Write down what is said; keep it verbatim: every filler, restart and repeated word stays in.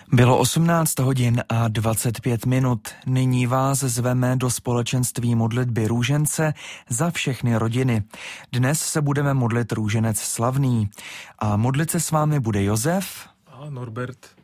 Bylo osmnáct hodin a dvacet pět minut. Nyní vás zveme do společenství modlitby růžence za všechny rodiny. Dnes se budeme modlit růženec slavný. A modlit se s vámi bude Josef a Norbert.